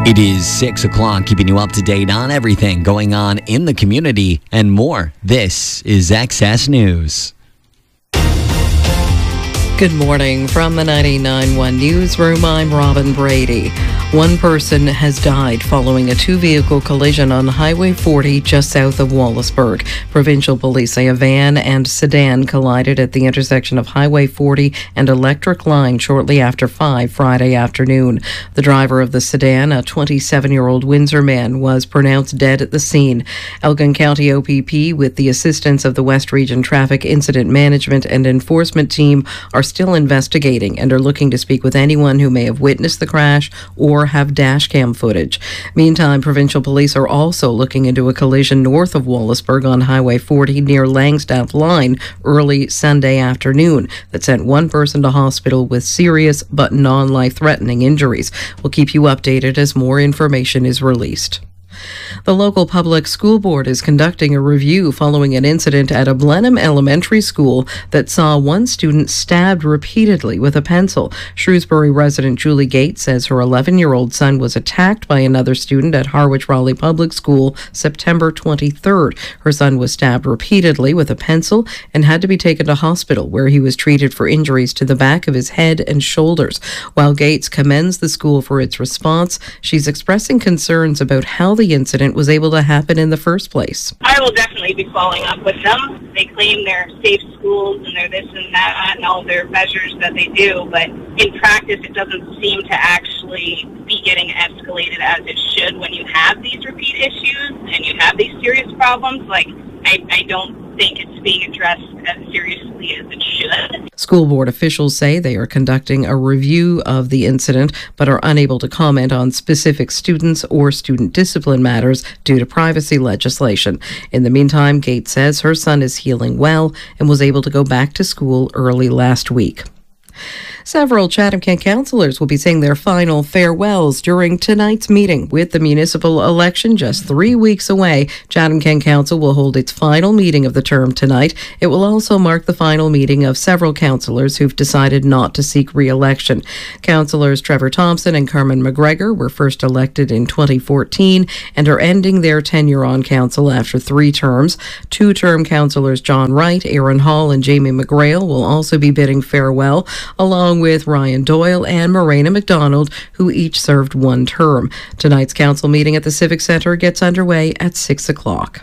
It is 6 o'clock, keeping you up to date on everything going on in the community and more. This is XS News. Good morning from the 99.1 Newsroom. I'm Robin Brady. One person has died following a two-vehicle collision on Highway 40 just south of Wallaceburg. Provincial police say a van and sedan collided at the intersection of Highway 40 and Electric Line shortly after 5 Friday afternoon. The driver of the sedan, a 27-year-old Windsor man, was pronounced dead at the scene. Elgin County OPP, with the assistance of the West Region Traffic Incident Management and Enforcement Team, are still investigating and are looking to speak with anyone who may have witnessed the crash or have dash cam footage. Meantime, provincial police are also looking into a collision north of Wallaceburg on Highway 40 near Langstaff Line early Sunday afternoon that sent one person to hospital with serious but non-life-threatening injuries. We'll keep you updated as more information is released. The local public school board is conducting a review following an incident at a Blenheim Elementary School that saw one student stabbed repeatedly with a pencil. Shrewsbury resident Julie Gates says her 11-year-old son was attacked by another student at Harwich Raleigh Public School September 23rd. Her son was stabbed repeatedly with a pencil and had to be taken to hospital, where he was treated for injuries to the back of his head and shoulders. While Gates commends the school for its response, she's expressing concerns about how the incident was able to happen in the first place. I will definitely be following up with them. They claim they're safe schools and they're this and that and all their measures that they do, but in practice it doesn't seem to actually be getting escalated as it should when you have these repeat issues and you have these serious problems. I don't think it's being addressed as seriously as it should. School board officials say they are conducting a review of the incident but are unable to comment on specific students or student discipline matters due to privacy legislation. In the meantime, Gates says her son is healing well and was able to go back to school early last week. Several Chatham-Kent councillors will be saying their final farewells during tonight's meeting. With the municipal election just 3 weeks away, Chatham-Kent Council will hold its final meeting of the term tonight. It will also mark the final meeting of several councillors who've decided not to seek re-election. Councillors Trevor Thompson and Carmen McGregor were first elected in 2014 and are ending their tenure on council after 3 terms. Two-term councillors John Wright, Aaron Hall and Jamie McGrail will also be bidding farewell, along with Ryan Doyle and Morena McDonald, who each served 1 term. Tonight's council meeting at the Civic Centre gets underway at 6 o'clock.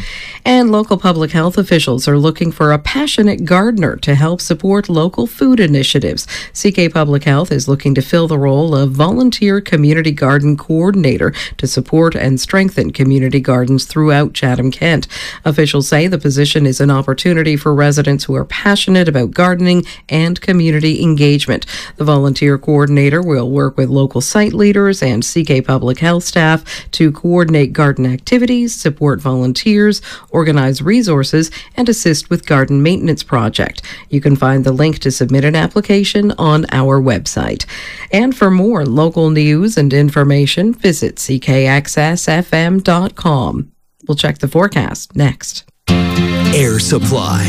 And local public health officials are looking for a passionate gardener to help support local food initiatives. CK Public Health is looking to fill the role of volunteer community garden coordinator to support and strengthen community gardens throughout Chatham-Kent. Officials say the position is an opportunity for residents who are passionate about gardening and community engagement. The volunteer coordinator will work with local site leaders and CK Public Health staff to coordinate garden activities, support volunteers, organize resources, and assist with garden maintenance project. You can find the link to submit an application on our website. And for more local news and information, visit ckxsfm.com. We'll check the forecast next. Air Supply.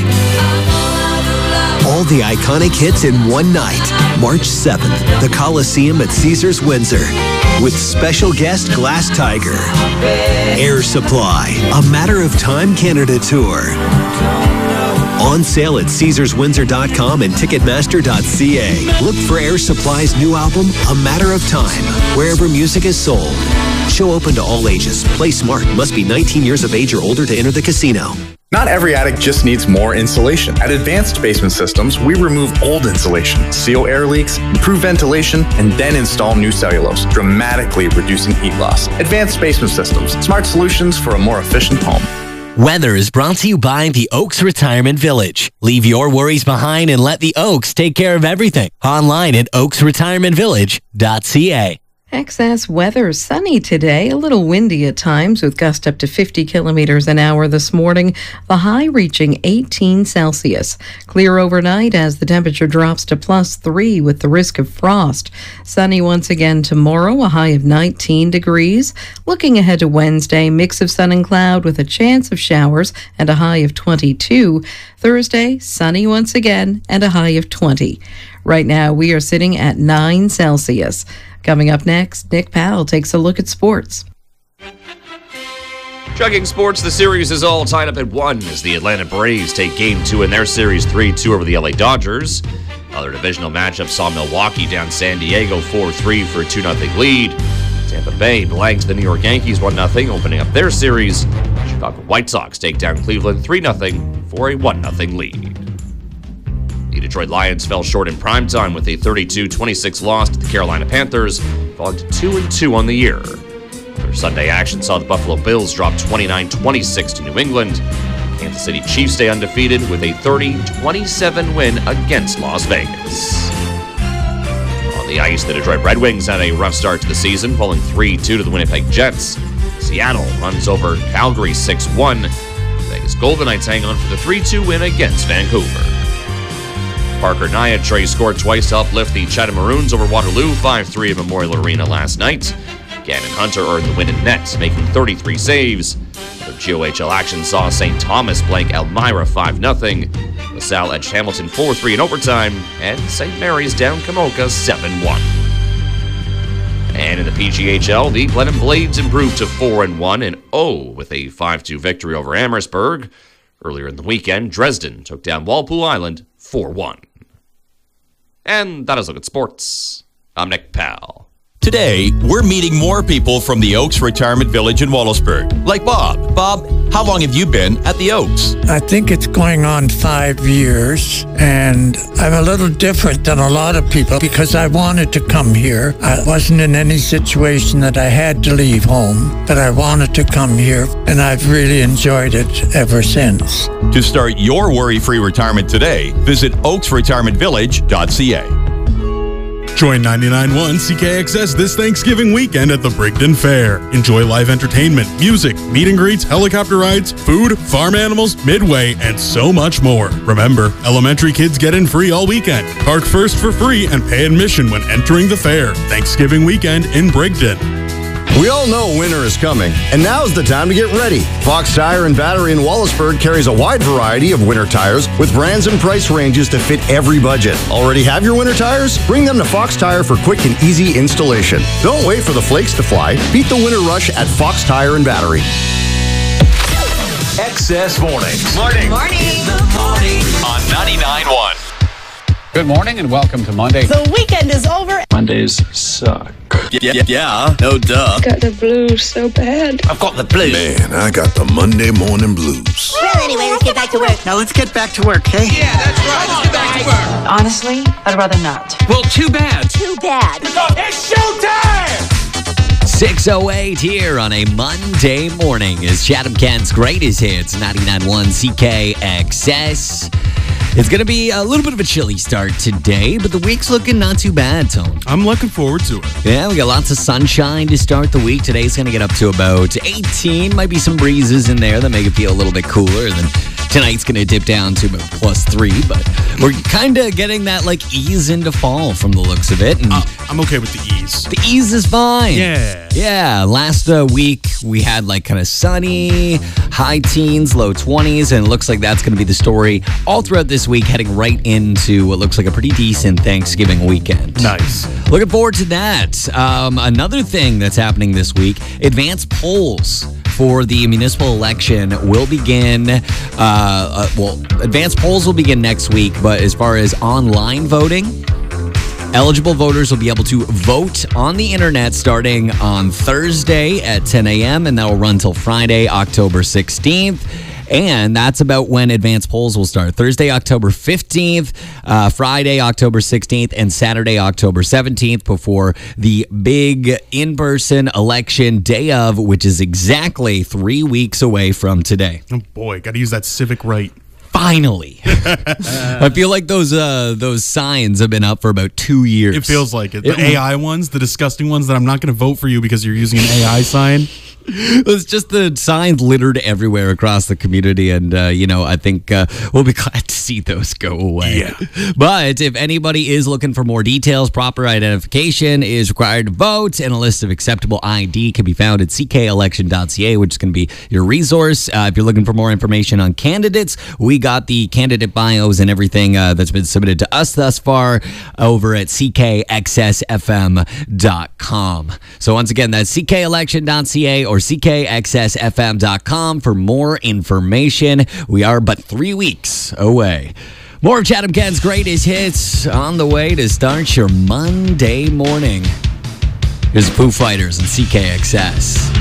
All the iconic hits in one night. March 7th, the Coliseum at Caesars Windsor. With special guest Glass Tiger. Air Supply, A Matter of Time Canada Tour. On sale at CaesarsWindsor.com and Ticketmaster.ca. Look for Air Supply's new album, A Matter of Time, wherever music is sold. Show open to all ages. Play smart. Must be 19 years of age or older to enter the casino. Not every attic just needs more insulation. At Advanced Basement Systems, we remove old insulation, seal air leaks, improve ventilation, and then install new cellulose, dramatically reducing heat loss. Advanced Basement Systems, smart solutions for a more efficient home. Weather is brought to you by the Oaks Retirement Village. Leave your worries behind and let the Oaks take care of everything. Online at oaksretirementvillage.ca. Excess weather, sunny today, a little windy at times with gusts up to 50 kilometers an hour this morning, the high reaching 18 Celsius. Clear overnight as the temperature drops to +3 with the risk of frost. Sunny once again tomorrow, a high of 19 degrees. Looking ahead to Wednesday, mix of sun and cloud with a chance of showers and a high of 22. Thursday, sunny once again and a high of 20. Right now, we are sitting at 9 Celsius. Coming up next, Nick Powell takes a look at sports. Checking sports, the series is all tied up at 1 as the Atlanta Braves take Game 2 in their series 3-2 over the LA Dodgers. Other divisional matchups saw Milwaukee down San Diego 4-3 for a 2-0 lead. Tampa Bay blanked the New York Yankees 1-0, opening up their series. Chicago White Sox take down Cleveland 3-0 for a 1-0 lead. The Detroit Lions fell short in primetime with a 32-26 loss to the Carolina Panthers, falling to 2-2 on the year. Their Sunday action saw the Buffalo Bills drop 29-26 to New England. Kansas City Chiefs stay undefeated with a 30-27 win against Las Vegas. On the ice, the Detroit Red Wings had a rough start to the season, falling 3-2 to the Winnipeg Jets. Seattle runs over Calgary 6-1. Vegas Golden Knights hang on for the 3-2 win against Vancouver. Parker Niatre scored twice to uplift the Chatham Maroons over Waterloo 5-3 at Memorial Arena last night. Gannon Hunter earned the win in net, making 33 saves. The GOHL action saw St. Thomas blank Elmira 5-0. LaSalle edged Hamilton 4-3 in overtime, and St. Mary's down Kamoka 7-1. And in the PGHL, the Glenham Blades improved to 4-1 and 0 with a 5-2 victory over Amherstburg. Earlier in the weekend, Dresden took down Walpole Island 4-1. And that is a look at sports. I'm Nick Powell. Today, we're meeting more people from the Oaks Retirement Village in Wallaceburg, like Bob. Bob, how long have you been at the Oaks? I think it's going on 5 years, and I'm a little different than a lot of people because I wanted to come here. I wasn't in any situation that I had to leave home, but I wanted to come here, and I've really enjoyed it ever since. To start your worry-free retirement today, visit oaksretirementvillage.ca. Join 99.1 CKXS this Thanksgiving weekend at the Brigden Fair. Enjoy live entertainment, music, meet and greets, helicopter rides, food, farm animals, midway, and so much more. Remember, elementary kids get in free all weekend. Park first for free and pay admission when entering the fair. Thanksgiving weekend in Brigden. We all know winter is coming, and now's the time to get ready. Fox Tire and Battery in Wallaceburg carries a wide variety of winter tires with brands and price ranges to fit every budget. Already have your winter tires? Bring them to Fox Tire for quick and easy installation. Don't wait for the flakes to fly. Beat the winter rush at Fox Tire and Battery. XS Mornings. Morning. In the morning on 99.1. Good morning and welcome to Monday. The weekend is over. Mondays suck. Yeah, no duh. Got the blues so bad. I've got the blues. Man, I got the Monday morning blues. Well, anyway, let's get back to work. Now let's get back to work, hey? Yeah, that's right. Let's get back to work. Honestly, I'd rather not. Well, too bad. Too bad. It's showtime! 6:08 here on a Monday morning as Chatham Kent's greatest hits, 99.1 CKXS. It's going to be a little bit of a chilly start today, but the week's looking not too bad, Tone. I'm looking forward to it. Yeah, we got lots of sunshine to start the week. Today's going to get up to about 18. Might be some breezes in there that make it feel a little bit cooler. And then tonight's going to dip down to about +3. But we're kind of getting that ease into fall from the looks of it. And I'm okay with the ease. The ease is fine. Yeah. Yeah. Last week we had kind of sunny, high teens, low 20s. And it looks like that's going to be the story all throughout this week, heading right into what looks like a pretty decent Thanksgiving weekend. Nice. Looking forward to that. Another thing that's happening this week, advanced polls for the municipal election will begin. Advanced polls will begin next week, but as far as online voting, eligible voters will be able to vote on the internet starting on Thursday at 10 a.m. and that will run till Friday, October 16th. And that's about when advanced polls will start. Thursday, October 15th, Friday, October 16th, and Saturday, October 17th before the big in-person election day of, which is exactly 3 weeks away from today. Oh boy, got to use that civic right. Finally. I feel like those signs have been up for about 2 years. It feels like it. The AI ones, the disgusting ones that I'm not going to vote for you because you're using an AI sign. It's just the signs littered everywhere across the community, and I think we'll be glad to see those go away. Yeah. But if anybody is looking for more details, proper identification is required to vote, and a list of acceptable ID can be found at ckelection.ca, which is going to be your resource. If you're looking for more information on candidates, we got the candidate bios and everything that's been submitted to us thus far over at ckxsfm.com. So once again, that's ckelection.ca or ckxsfm.com for more information. We are but 3 weeks away. More of Chatham Kent's greatest hits on the way to start your Monday morning. Here's Foo Fighters and CKXS.